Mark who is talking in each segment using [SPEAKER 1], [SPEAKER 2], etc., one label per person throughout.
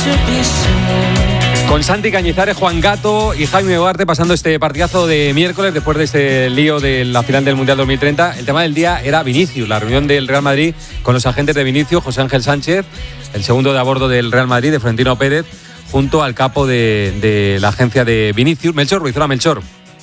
[SPEAKER 1] Con Santi Cañizares, Juan Gato y Jaime Ugarte pasando este partidazo de miércoles después de este lío de la final del Mundial 2030. El tema del día era Vinicius, la reunión del Real Madrid con los agentes de Vinicius, José Ángel Sánchez, el segundo de a bordo del Real Madrid, de Florentino Pérez, junto al capo de la agencia de Vinicius, Melchor Ruiz. Hola, Melchor.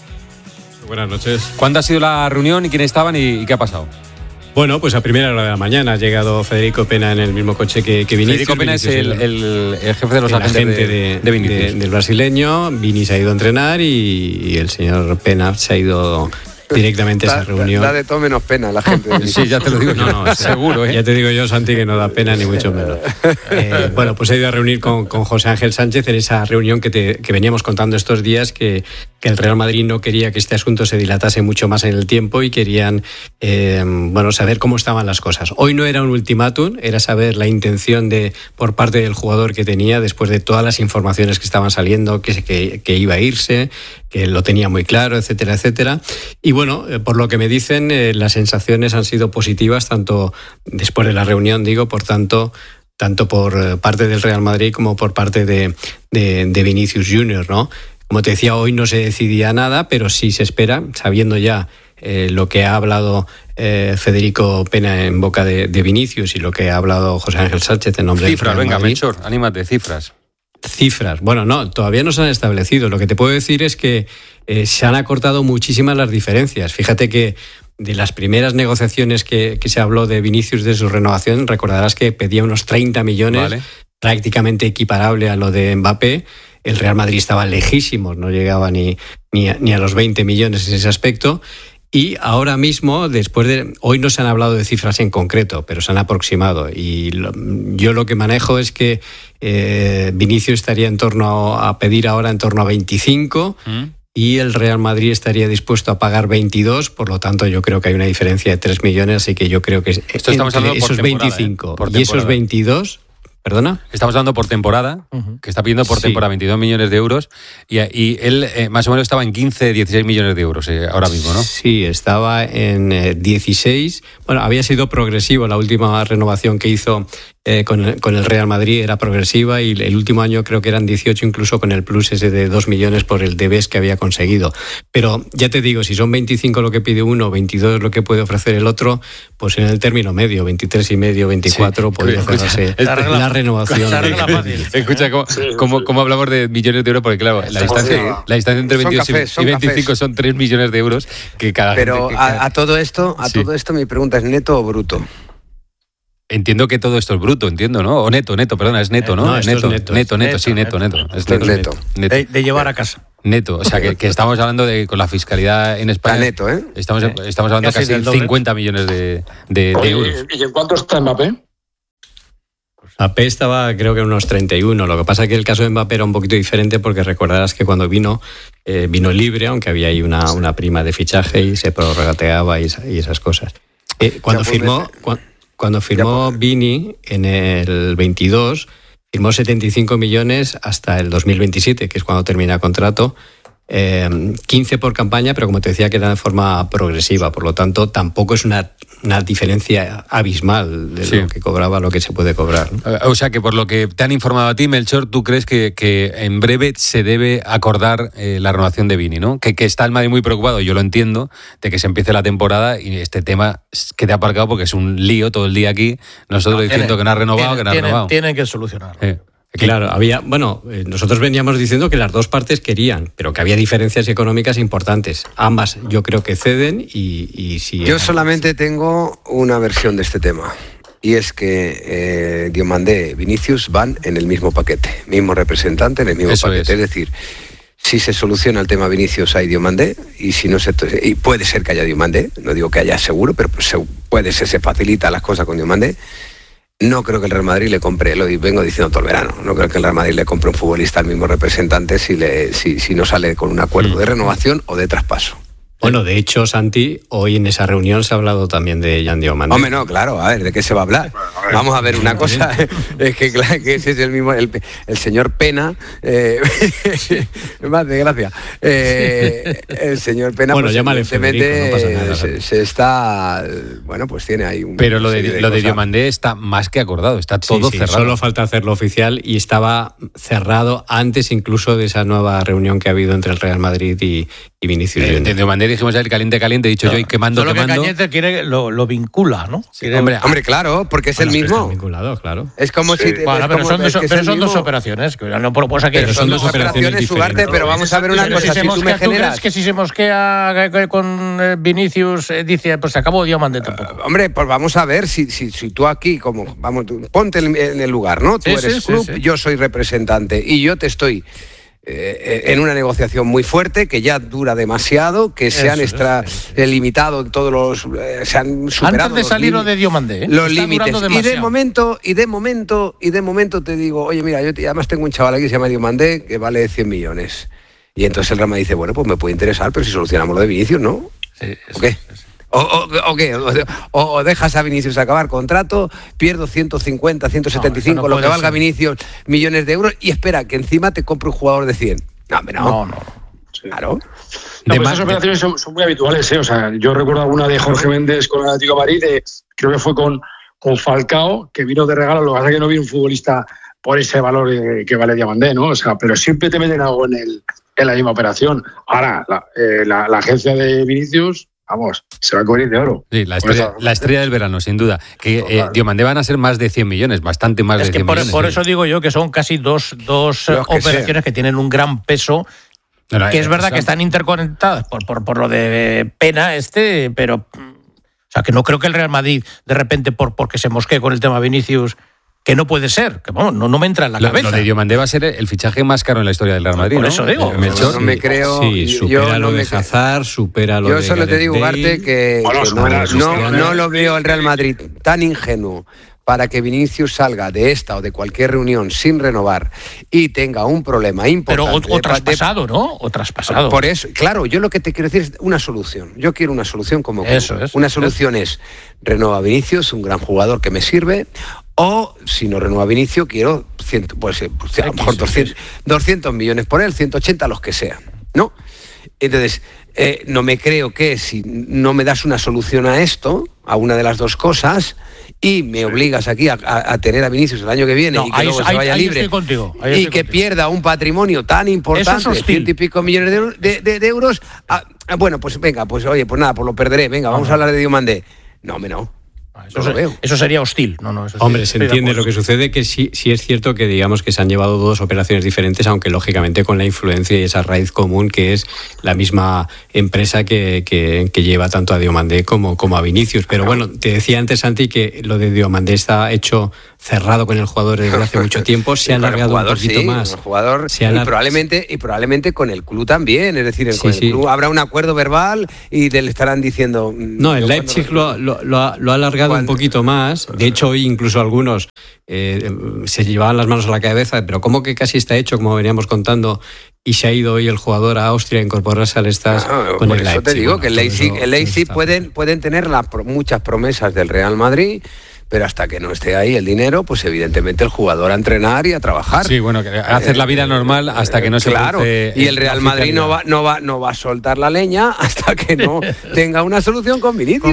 [SPEAKER 2] Buenas noches.
[SPEAKER 1] ¿Cuándo ha sido la reunión y quiénes estaban y qué ha pasado?
[SPEAKER 2] Bueno, pues a primera hora de la mañana ha llegado Federico Pena en el mismo coche que Vinicius.
[SPEAKER 1] Federico Pena es el jefe de los agentes de Vinicius.
[SPEAKER 2] Del brasileño. Vini se ha ido a entrenar y el señor Pena se ha ido directamente a esa reunión.
[SPEAKER 3] Da de todo menos pena la gente de Vinicius.
[SPEAKER 1] Sí, ya te lo digo yo. No, seguro, ¿eh?
[SPEAKER 2] Ya te digo yo, Santi, que no da pena ni mucho menos. Bueno, pues he ido a reunir con José Ángel Sánchez en esa reunión que veníamos contando estos días, que el Real Madrid no quería que este asunto se dilatase mucho más en el tiempo y querían saber cómo estaban las cosas. Hoy no era un ultimátum, era saber la intención por parte del jugador que tenía después de todas las informaciones que estaban saliendo, que iba a irse, que lo tenía muy claro, etcétera, etcétera. Y bueno, por lo que me dicen, las sensaciones han sido positivas, tanto después de la reunión, tanto por parte del Real Madrid como por parte de Vinicius Junior, ¿no? Como te decía, hoy no se decidía nada, pero sí se espera, sabiendo ya lo que ha hablado Federico Pena en boca de Vinicius y lo que ha hablado José Ángel Sánchez en nombre del Real Madrid.
[SPEAKER 1] Venga, Melchor, anímate, cifras.
[SPEAKER 2] Cifras. Bueno, no, todavía no se han establecido. Lo que te puedo decir es que se han acortado muchísimas las diferencias. Fíjate que de las primeras negociaciones que se habló de Vinicius de su renovación, recordarás que pedía unos 30 millones, vale, prácticamente equiparable a lo de Mbappé. El Real Madrid estaba lejísimos, no llegaba ni a los 20 millones en ese aspecto. Y ahora mismo, hoy no se han hablado de cifras en concreto, pero se han aproximado. Y yo lo que manejo es que Vinicius estaría a pedir ahora en torno a 25 y el Real Madrid estaría dispuesto a pagar 22. Por lo tanto, yo creo que hay una diferencia de 3 millones, así que yo creo que entre esos 25 y esos 22... ¿Perdona?
[SPEAKER 1] Estamos hablando por temporada, que está pidiendo por temporada 22 millones de euros y él más o menos estaba en 15, 16 millones de euros ahora mismo, ¿no?
[SPEAKER 2] Sí, estaba en 16. Bueno, había sido progresivo, la última renovación que hizo con el Real Madrid era progresiva y el último año creo que eran 18, incluso con el plus ese de 2 millones por el debes que había conseguido. Pero ya te digo, si son 25 lo que pide uno, 22 lo que puede ofrecer el otro, pues en el término medio, 23 y medio, 24, podría hacerse la renovación.
[SPEAKER 1] Escucha, ¿cómo hablamos de millones de euros? Porque claro, la distancia entre 22 y 25 son 3 millones de euros que cada
[SPEAKER 3] Pero
[SPEAKER 1] gente...
[SPEAKER 3] a todo esto mi pregunta es ¿neto o bruto?
[SPEAKER 1] Entiendo que todo esto es bruto, entiendo, ¿no? O neto, perdona, es neto, ¿no?
[SPEAKER 2] No,
[SPEAKER 1] neto.
[SPEAKER 3] Es neto.
[SPEAKER 4] De llevar a casa.
[SPEAKER 1] Neto, o sea que estamos hablando de con la fiscalidad en España.
[SPEAKER 3] Neto, ¿eh?
[SPEAKER 1] Estamos hablando de casi 50 millones de euros.
[SPEAKER 5] ¿Y en cuánto está Mbappé?
[SPEAKER 2] Mbappé estaba creo que en unos 31. Lo que pasa es que el caso de Mbappé era un poquito diferente porque recordarás que cuando vino libre, aunque había ahí una prima de fichaje y se prorrateaba y esas cosas. Cuando firmó Vini en el 22, firmó 75 millones hasta el 2027, que es cuando termina el contrato. 15 por campaña, pero como te decía que era de forma progresiva, por lo tanto tampoco es una diferencia abismal de lo que cobraba a lo que se puede cobrar, ¿no?
[SPEAKER 1] O sea que por lo que te han informado a ti, Melchor, tú crees que en breve se debe acordar la renovación de Vini, ¿no? Que está el Madrid muy preocupado, yo lo entiendo, de que se empiece la temporada y este tema quede aparcado porque es un lío todo el día aquí, nosotros diciendo que no ha renovado,
[SPEAKER 4] Tienen que solucionarlo.
[SPEAKER 2] Claro, nosotros veníamos diciendo que las dos partes querían, pero que había diferencias económicas importantes. Ambas yo creo que ceden y si...
[SPEAKER 3] Yo solamente tengo una versión de este tema, y es que Diomandé y Vinicius van en el mismo paquete, mismo representante en el mismo paquete. Es decir, si se soluciona el tema Vinicius hay Diomandé, y si no y puede ser que haya Diomandé, no digo que haya seguro, pero se facilita las cosas con Diomandé. No creo que el Real Madrid le compre, lo vengo diciendo todo el verano, no creo que el Real Madrid le compre un futbolista al mismo representante si no sale con un acuerdo de renovación o de traspaso.
[SPEAKER 2] Bueno, de hecho, Santi, hoy en esa reunión se ha hablado también de Jan Diomandé.
[SPEAKER 3] Hombre, no, claro, a ver, ¿de qué se va a hablar? Vamos a ver una cosa, es que claro que ese es el mismo, el señor Pena, más de gracia, el señor Pena,
[SPEAKER 2] bueno,
[SPEAKER 3] pues
[SPEAKER 2] llámale Federico, no pasa nada,
[SPEAKER 3] se está, bueno, pues tiene ahí un...
[SPEAKER 1] Pero lo de Diomandé está más que acordado, está todo cerrado.
[SPEAKER 2] Solo falta hacerlo oficial y estaba cerrado antes incluso de esa nueva reunión que ha habido entre el Real Madrid y Vinicius Junior.
[SPEAKER 1] De Diomandé dijimos ya el caliente, he dicho yo, y quemando.
[SPEAKER 4] Todo lo que Cañete quiere lo vincula, ¿no?
[SPEAKER 3] Sí, hombre, claro, porque es el mismo.
[SPEAKER 2] Está vinculado, claro.
[SPEAKER 3] Es como si...
[SPEAKER 4] Bueno, pero son dos operaciones. No proposa que...
[SPEAKER 3] Pero son dos operaciones Ugarte, pero vamos a ver una cosa. Si tú me generas...
[SPEAKER 4] ¿Tú crees que si se mosquea con Vinicius, dice, pues se acabó Diomandé tampoco?
[SPEAKER 3] Hombre, pues vamos a ver si tú aquí, ponte en el lugar, ¿no? Tú eres club, yo soy representante y yo te estoy... en una negociación muy fuerte que ya dura demasiado, que se han limitado todos los se han superado
[SPEAKER 4] antes de salir lo de Diomandé,
[SPEAKER 3] los límites y de momento te digo, oye, mira, yo además tengo un chaval aquí que se llama Diomandé que vale 100 millones y entonces el Real Madrid dice, bueno, pues me puede interesar, pero si solucionamos lo de Vinicius, ¿no? ¿O qué? O dejas a Vinicius acabar contrato, pierdo 150, 175, lo que valga Vinicius, millones de euros, y espera, que encima te compre un jugador de 100. No.
[SPEAKER 5] Sí.
[SPEAKER 3] Claro.
[SPEAKER 5] No, pues esas operaciones son muy habituales, ¿eh? O sea, yo recuerdo alguna de Jorge Méndez con el Atlético de Madrid, creo que fue con Falcao, que vino de regalo, lo que pasa es que no vino un futbolista por ese valor que vale Diomandé, ¿no? O sea, pero siempre te meten algo en la misma operación. Ahora, la agencia de Vinicius... Vamos, se va a cubrir de oro.
[SPEAKER 1] Sí, la estrella del verano, sin duda. Que Diomandé van a ser más de 100 millones, bastante más de 100 millones.
[SPEAKER 4] Por eso digo yo que son casi dos operaciones que tienen un gran peso, que es verdad que están interconectadas por lo de Pena, pero... O sea, que no creo que el Real Madrid, de repente, porque se mosquee con el tema Vinicius... Que no puede ser, que vamos, no me entra en la cabeza.
[SPEAKER 1] Lo de Diomandé va a ser el fichaje más caro en la historia del Real Madrid,
[SPEAKER 4] por eso digo.
[SPEAKER 3] No me creo.
[SPEAKER 2] Sí, supera lo de Hazard, supera lo de...
[SPEAKER 3] Yo solo te digo, Ugarte, que no lo veo el Real Madrid tan ingenuo para que Vinicius salga de esta o de cualquier reunión sin renovar y tenga un problema importante.
[SPEAKER 4] Pero o traspasado, ¿no? O traspasado.
[SPEAKER 3] Por eso, claro, yo lo que te quiero decir es una solución. Yo quiero una solución como... Una solución es, renueva Vinicius, un gran jugador que me sirve... O, si no renueva Vinicius, quiero a lo mejor 200 millones por él, 180, los que sean, ¿no? Entonces, no me creo que si no me das una solución a esto, a una de las dos cosas, y me obligas aquí a tener a Vinicius el año que viene y que luego se vaya libre y que pierda un patrimonio tan importante, 100 y pico millones de euros, bueno, pues venga, pues oye, pues nada, pues lo perderé, venga, vamos a hablar de Diomandé. No.
[SPEAKER 4] Eso sería hostil.
[SPEAKER 2] Hombre, se entiende lo que sucede, que sí es cierto que digamos que se han llevado dos operaciones diferentes, aunque lógicamente con la influencia y esa raíz común que es la misma empresa que lleva tanto a Diomandé como a Vinicius. Pero bueno, te decía antes, Santi, que lo de Diomandé está hecho cerrado con el jugador desde hace mucho tiempo, se ha alargado un poquito más.
[SPEAKER 3] El jugador, y probablemente con el club también, es decir, con el club habrá un acuerdo verbal y le estarán diciendo...
[SPEAKER 2] No, el Leipzig lo ha alargado un poquito más. De hecho, hoy incluso algunos se llevaban las manos a la cabeza, pero ¿cómo que casi está hecho, como veníamos contando, y se ha ido hoy el jugador a Austria a incorporarse al Stars con el Leipzig? Por eso te
[SPEAKER 3] digo que el Leipzig pueden tener muchas promesas del Real Madrid, pero hasta que no esté ahí el dinero, pues evidentemente el jugador a entrenar y a trabajar.
[SPEAKER 1] Sí, bueno, hacer la vida normal hasta que no se...
[SPEAKER 3] Claro, y el Real Madrid no va a soltar la leña hasta que no tenga una solución con Vinicius.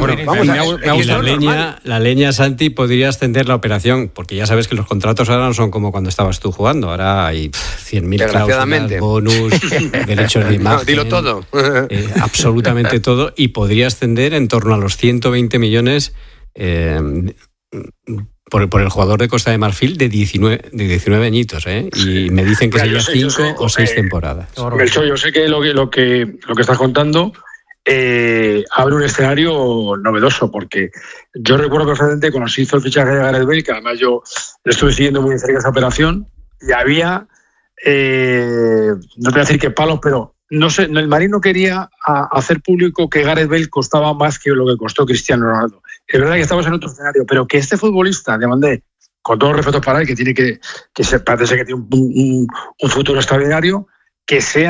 [SPEAKER 2] La leña, Santi, podría extender la operación, porque ya sabes que los contratos ahora no son como cuando estabas tú jugando, ahora hay 100.000 cláusulas, bonus, derechos de imagen...
[SPEAKER 3] No, dilo todo.
[SPEAKER 2] Absolutamente todo, y podría extender en torno a los 120 millones... por el jugador de Costa de Marfil de 19 añitos, y me dicen que sería 5 o 6 temporadas.
[SPEAKER 5] Melchor, yo sé que lo que estás contando abre un escenario novedoso, porque yo recuerdo perfectamente cuando se hizo el fichaje de Gareth Bale, que además yo estuve siguiendo muy de cerca esa operación, y había, no te voy a decir que palos, pero no sé, el Madrid no quería hacer público que Gareth Bale costaba más que lo que costó Cristiano Ronaldo. Es verdad que estamos en otro escenario, pero que este futbolista, Diomandé, con todos los respetos para él, que tiene que parece que tiene un futuro extraordinario, que sea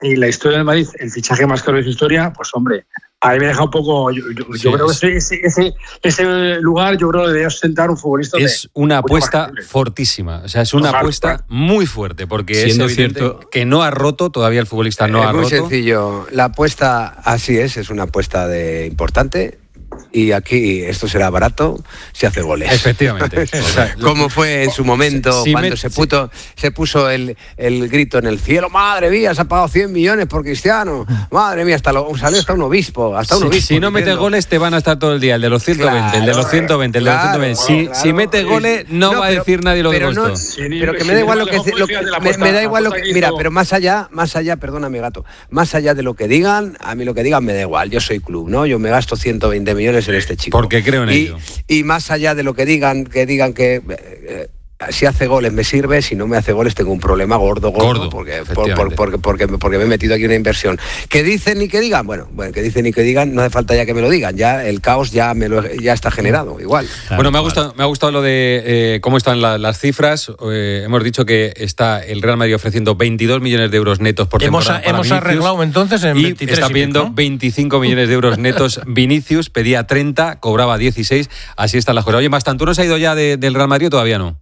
[SPEAKER 5] en la historia del Madrid el fichaje más caro de su historia, pues hombre, a mí me deja un poco. Yo creo que ese lugar, yo creo que debería sentar un futbolista.
[SPEAKER 1] Es una apuesta fortísima. O sea, es una apuesta muy fuerte, porque siendo es cierto que no ha roto, todavía el futbolista no ha roto.
[SPEAKER 3] Es muy sencillo. La apuesta, así es una apuesta importante. Y aquí esto será barato, se hace goles.
[SPEAKER 1] Efectivamente.
[SPEAKER 3] O sea, como fue en su momento cuando se puso el grito en el cielo. Madre mía, se ha pagado 100 millones por Cristiano. Madre mía, salió hasta un obispo.
[SPEAKER 1] Si no metes goles te van a estar todo el día. El de los 120, el de los 120, el de los 120. Si metes goles no va a decir nadie lo que costó.
[SPEAKER 3] Pero que me da igual lo que me da igual lo que mira, pero más allá, perdóname, gato, más allá de lo que digan, a mí lo que digan me da igual. Yo soy club, ¿no? Yo me gasto 120 millones en este chico.
[SPEAKER 1] Porque creo en ello.
[SPEAKER 3] Y más allá de lo que digan que si hace goles me sirve, si no me hace goles tengo un problema gordo porque me he metido aquí una inversión. Que dicen y que digan, bueno, que dicen y que digan, no hace falta ya que me lo digan, ya el caos ya está generado, igual.
[SPEAKER 1] Bueno, me ha gustado lo de cómo están las cifras. Hemos dicho que está el Real Madrid ofreciendo 22 millones de euros netos por temporada.
[SPEAKER 4] Hemos arreglado entonces en 23
[SPEAKER 1] está pidiendo 25 millones de euros netos Vinicius, pedía 30, cobraba 16, así están las cosas. Oye, ¿Mastantuono se ha ido ya del Real Madrid o todavía no?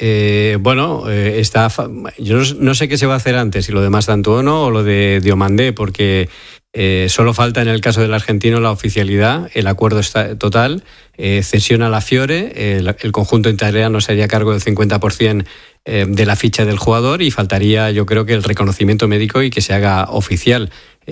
[SPEAKER 2] Yo no sé qué se va a hacer antes, si lo de Mastantuono o lo de Diomandé, porque solo falta en el caso del argentino la oficialidad, el acuerdo está total, cesión a la Fiore, el conjunto italiano se haría cargo del 50% de la ficha del jugador y faltaría, yo creo, que el reconocimiento médico y que se haga oficial.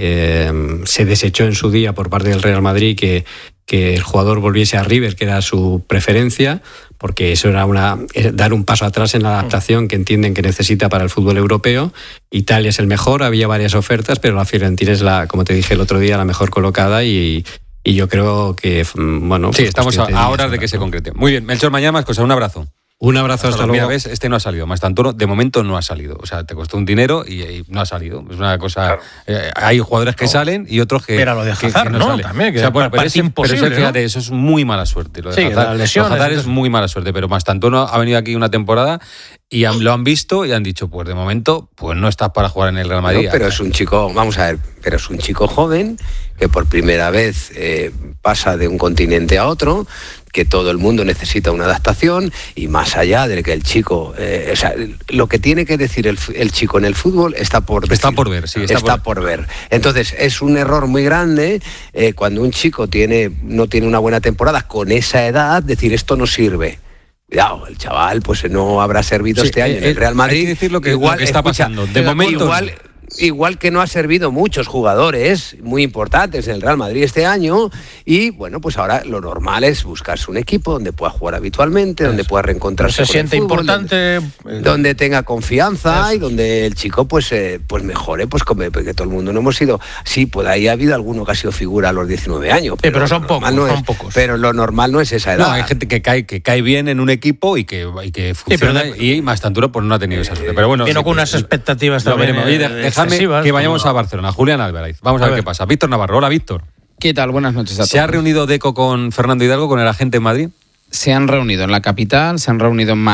[SPEAKER 2] Se desechó en su día por parte del Real Madrid que el jugador volviese a River, que era su preferencia, porque eso era dar un paso atrás en la adaptación que entienden que necesita para el fútbol europeo. Italia es el mejor, había varias ofertas, pero la Fiorentina es como te dije el otro día, la mejor colocada y yo creo que, bueno...
[SPEAKER 1] Sí, estamos a horas de que se concrete. Muy bien, Melchor, mañana más cosas, un abrazo.
[SPEAKER 2] Un abrazo, hasta luego.
[SPEAKER 1] Mira, ves, este no ha salido. Mastantuono, de momento no ha salido. O sea, te costó un dinero y no ha salido. Es una cosa... Claro. Hay jugadores que salen y otros que...
[SPEAKER 4] Pero lo de Hazard,
[SPEAKER 1] no
[SPEAKER 4] salen. También, que
[SPEAKER 1] parece imposible, pero fíjate, ¿no? Eso es muy mala suerte. Lo de Hazard, la lesión, Hazard es muy mala suerte, pero Mastantuono ha venido aquí una temporada y lo han visto y han dicho, pues de momento, pues no estás para jugar en el Real Madrid.
[SPEAKER 3] No, pero es un chico, vamos a ver, pero es un chico joven que por primera vez pasa de un continente a otro, que todo el mundo necesita una adaptación y más allá de que el chico, o sea, lo que tiene que decir el chico en el fútbol está por decir,
[SPEAKER 1] está por ver, sí,
[SPEAKER 3] está por ver. Entonces es un error muy grande cuando un chico no tiene una buena temporada con esa edad, decir esto no sirve. Cuidado, el chaval pues no habrá servido este año en el Real Madrid.
[SPEAKER 1] Hay que decir lo que está pasando. De momento
[SPEAKER 3] igual que no ha servido muchos jugadores muy importantes en el Real Madrid este año y bueno, pues ahora lo normal es buscarse un equipo donde pueda jugar habitualmente, donde pueda reencontrarse con
[SPEAKER 4] se siente
[SPEAKER 3] el fútbol,
[SPEAKER 4] importante,
[SPEAKER 3] donde tenga confianza y donde el chico pues mejore, pues como que todo el mundo no hemos sido, sí, pues ahí ha habido alguno que ha sido figura a los 19 años,
[SPEAKER 4] pero son pocos,
[SPEAKER 3] pero lo normal no es esa edad.
[SPEAKER 1] No, hay gente que cae bien en un equipo y que funciona, y Mastantuono pues no ha tenido esa suerte, pero bueno,
[SPEAKER 4] vino con unas expectativas también.
[SPEAKER 1] Déjame que vayamos a Barcelona. Julián Álvarez. Vamos a ver qué pasa. Víctor Navarro. Hola, Víctor.
[SPEAKER 6] ¿Qué tal? Buenas noches a todos.
[SPEAKER 1] ¿Se ha reunido Deco con Fernando Hidalgo, con el agente en Madrid?
[SPEAKER 6] Se han reunido en la capital, se han reunido en Madrid.